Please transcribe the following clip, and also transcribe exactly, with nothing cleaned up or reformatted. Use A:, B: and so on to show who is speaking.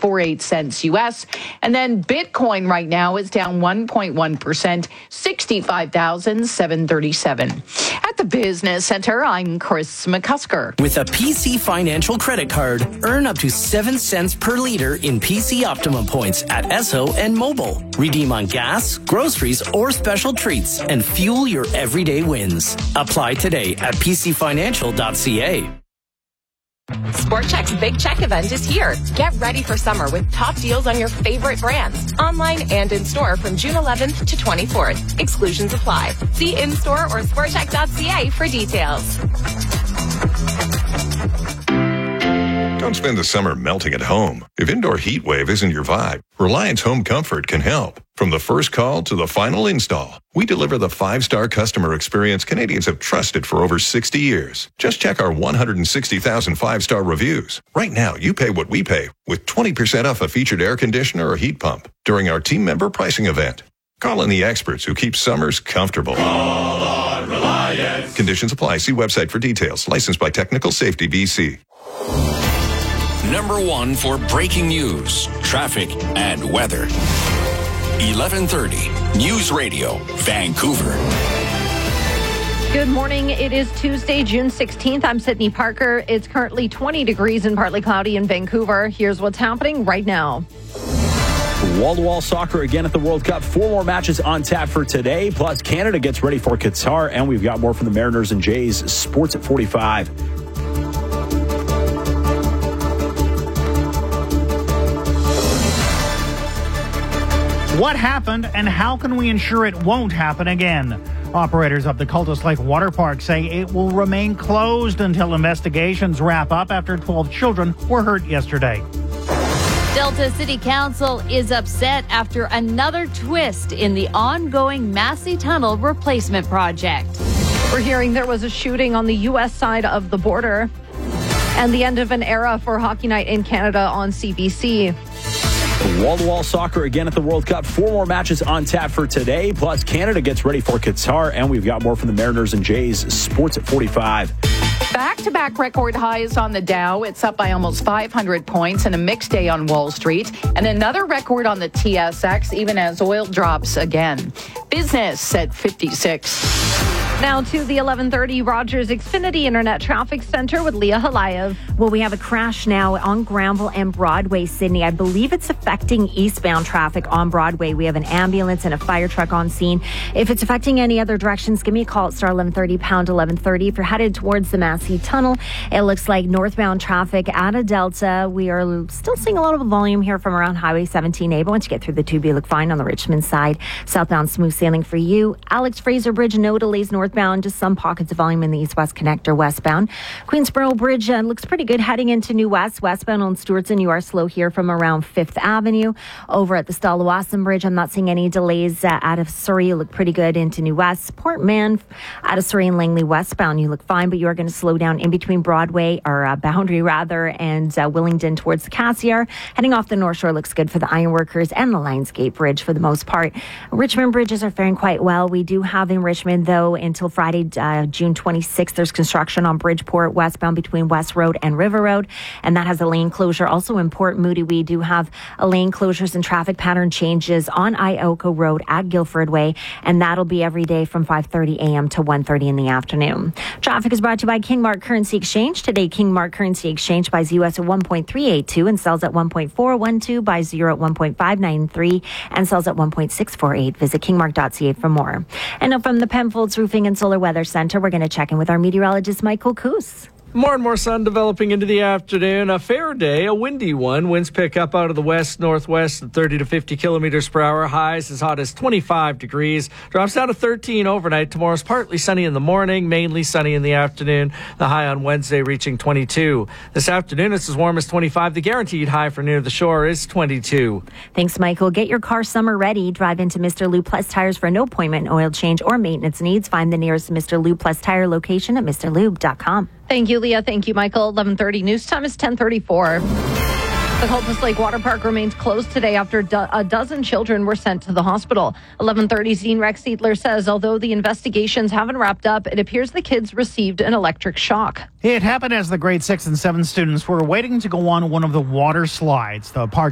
A: forty-eight cents U S. And then Bitcoin right now is down one point one percent, sixty-five thousand seven hundred thirty-seven. At the Business Center, I'm Chris McCusker.
B: With a P C Financial credit card, earn up to seven cents per liter in P C Optimum points at Esso and Mobile. Redeem on gas, groceries, or special treats and fuel your everyday wins. Apply today at p c financial dot c a.
C: Sport Chek's Big Check event is here. Get ready for summer with top deals on your favorite brands, online and in-store from June eleventh to twenty-fourth. Exclusions apply. See in-store or sport chek dot c a for details.
D: Don't spend the summer melting at home. If indoor heat wave isn't your vibe, Reliance Home Comfort can help. From the first call to the final install, we deliver the five-star customer experience Canadians have trusted for over sixty years. Just check our one hundred sixty thousand five-star reviews. Right now, you pay what we pay with twenty percent off a featured air conditioner or heat pump during our team member pricing event. Call in the experts who keep summers comfortable.
E: Call on Reliance.
D: Conditions apply. See website for details. Licensed by Technical Safety B C.
F: Number one for breaking news, traffic, and weather. eleven thirty News Radio, Vancouver.
G: Good morning. It is Tuesday, June sixteenth. I'm Sydney Parker. It's currently twenty degrees and partly cloudy in Vancouver. Here's what's happening right now.
H: Wall-to-wall soccer again at the World Cup. Four more matches on tap for today. Plus, Canada gets ready for Qatar. And we've got more from the Mariners and Jays. Sports at forty-five.
I: What happened and how can we ensure it won't happen again? Operators of the Cultus Lake Water Park say it will remain closed until investigations wrap up after twelve children were hurt yesterday.
J: Delta City Council is upset after another twist in the ongoing Massey Tunnel replacement project.
G: We're hearing there was a shooting on the U S side of the border and the end of an era for Hockey Night in Canada on C B C.
H: Wall-to-wall soccer again at the World Cup. Four more matches on tap for today. Plus, Canada gets ready for Qatar. And we've got more from the Mariners and Jays. Sports at forty-five.
A: Back-to-back record highs on the Dow. It's up by almost five hundred points and a mixed day on Wall Street. And another record on the T S X, even as oil drops again. Business at fifty-six.
G: Now to the eleven thirty Rogers Xfinity Internet Traffic Center with Leah Halayev.
K: Well, we have a crash now on Granville and Broadway, Sydney. I believe it's affecting eastbound traffic on Broadway. We have an ambulance and a fire truck on scene. If it's affecting any other directions, give me a call at star eleven thirty, pound eleven thirty. If you're headed towards the Massey Tunnel, it looks like northbound traffic out of Delta. We are still seeing a lot of volume here from around Highway seventeen A, but once you get through the tube, you look fine on the Richmond side. Southbound smooth sailing for you. Alex Fraser Bridge, no delays northbound. Just some pockets of volume in the east-west connector westbound. Queensboro Bridge uh, looks pretty good heading into New West. Westbound on Stewartson, you are slow here from around Fifth Avenue. Over at the Stalawasan Bridge, I'm not seeing any delays uh, out of Surrey. You look pretty good into New West. Port Mann, out of Surrey and Langley westbound, you look fine, but you are going to slow down in between Broadway, or uh, Boundary rather, and uh, Willingdon towards the Cassiar. Heading off the North Shore looks good for the Ironworkers and the Lionsgate Bridge for the most part. Richmond bridges are faring quite well. We do have in Richmond, though, until Friday, uh, June twenty-sixth, there's construction on Bridgeport westbound between West Road and River Road, and that has a lane closure. Also in Port Moody, we do have a lane closures and traffic pattern changes on Ioko Road at Guildford Way, and that'll be every day from five thirty a.m. to one thirty in the afternoon. Traffic is brought to you by Kingmark Currency Exchange. Today, Kingmark Currency Exchange buys U S at one point three eight two and sells at one point four one two, buys euro at one point five nine three and sells at one point six four eight. Visit kingmark dot c a for more. And now from the Penfolds Roofing and Solar Weather Center, we're going to check in with our meteorologist, Michael Coos.
L: More and more sun developing into the afternoon. A fair day, a windy one. Winds pick up out of the west, northwest at thirty to fifty kilometers per hour. Highs as hot as twenty-five degrees. Drops down to thirteen overnight. Tomorrow's partly sunny in the morning, mainly sunny in the afternoon. The high on Wednesday reaching twenty-two. This afternoon, it's as warm as twenty-five. The guaranteed high for near the shore is twenty-two.
K: Thanks, Michael. Get your car summer ready. Drive into Mister Lube Plus Tires for no appointment, oil change, or maintenance needs. Find the nearest Mister Lube Plus Tire location at mr lube dot com.
G: Thank you, Leah. Thank you, Michael. eleven thirty news time is ten thirty-four. The Cultus Lake Water Park remains closed today after do- a dozen children were sent to the hospital. eleven thirty's Dean Rex Siedler says although the investigations haven't wrapped up, it appears the kids received an electric shock.
I: It happened as the grade six and seven students were waiting to go on one of the water slides. The park